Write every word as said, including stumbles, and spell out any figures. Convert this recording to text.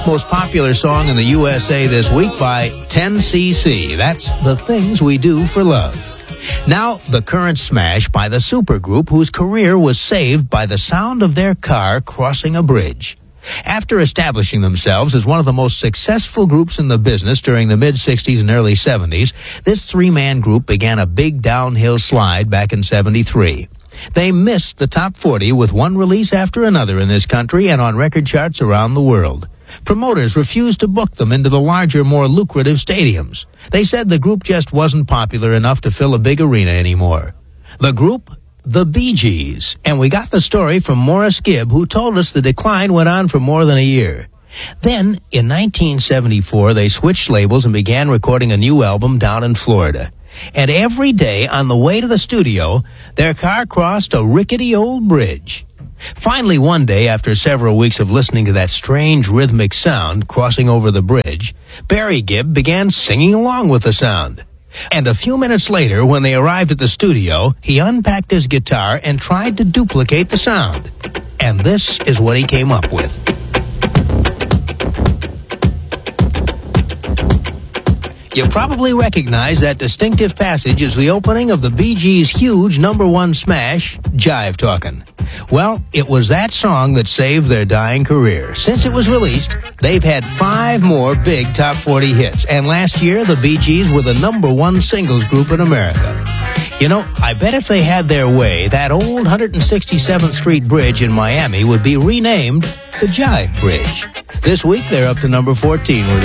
Most popular song in the U S A this week by ten C C. That's The Things We Do for Love. Now, the current smash by the supergroup whose career was saved by the sound of their car crossing a bridge. After establishing themselves as one of the most successful groups in the business during the mid-sixties and early seventies, this three-man group began a big downhill slide back in seventy-three. They missed the top forty with one release after another in this country and on record charts around the world. Promoters refused to book them into the larger, more lucrative stadiums. They said the group just wasn't popular enough to fill a big arena anymore. The group? The Bee Gees. And we got the story from Morris Gibb, who told us the decline went on for more than a year. Then, in nineteen seventy-four, they switched labels and began recording a new album down in Florida. And every day on the way to the studio, their car crossed a rickety old bridge. Finally, one day, after several weeks of listening to that strange rhythmic sound crossing over the bridge, Barry Gibb began singing along with the sound. And a few minutes later, when they arrived at the studio, he unpacked his guitar and tried to duplicate the sound. And this is what he came up with. You probably recognize that distinctive passage as the opening of the Bee Gees' huge number one smash, Jive Talkin'. Well, it was that song that saved their dying career. Since it was released, they've had five more big top forty hits. And last year, the Bee Gees were the number one singles group in America. You know, I bet if they had their way, that old one hundred sixty-seventh Street Bridge in Miami would be renamed the Jive Bridge. This week, they're up to number fourteen with